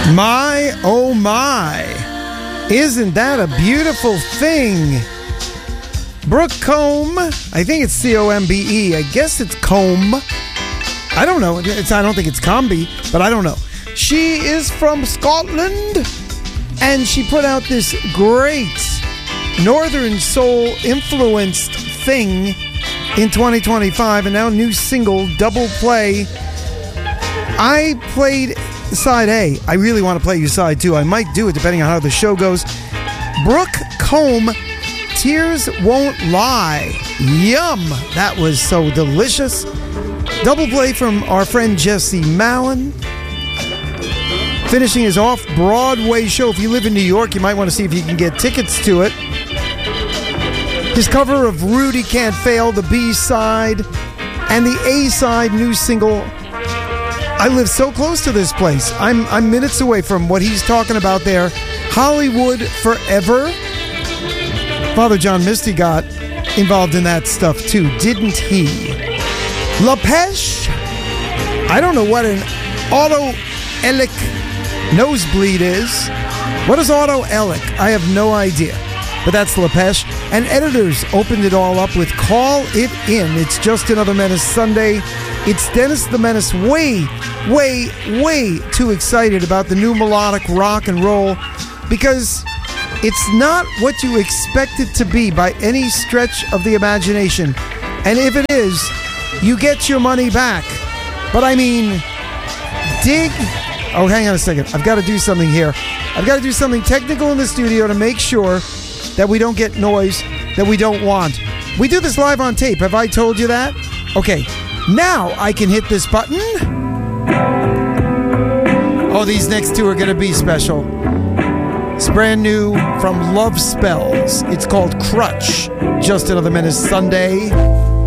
My, oh my. Isn't that a beautiful thing? Brooke Combe. I think it's C-O-M-B-E. I guess it's Combe. I don't know. I don't think it's Combi, but I don't know. She is from Scotland, and she put out this great Northern Soul influenced thing in 2025, and now new single, Double Play. I played side A. I really want to play you side 2. I might do it depending on how the show goes. Brooke Combe, Tears Won't Lie. Yum! That was so delicious. Double Play from our friend Jesse Malin. Finishing his off-Broadway show. If you live in New York, you might want to see if you can get tickets to it. His cover of Rudy Can't Fail, the B-side, and the A-side new single. I live so close to this place. I'm minutes away from what he's talking about there. Hollywood Forever. Father John Misty got involved in that stuff too, didn't he? LaPeche. I don't know what an auto-elic nosebleed is. What is auto-elic? I have no idea. But that's LaPeche. And Editors opened it all up with Call It In. It's just another Menace Sunday. It's Dennis the Menace way too excited about the new melodic rock and roll because it's not what you expect it to be by any stretch of the imagination. And if it is, you get your money back. But I mean, dig... Oh, hang on a second. I've got to do something here. I've got to do something technical in the studio to make sure that we don't get noise that we don't want. We do this live on tape. Have I told you that? Okay. Now I can hit this button. Oh, these next two are going to be special. It's brand new from Love Spells. It's called Crutch. Just another Menace Sunday.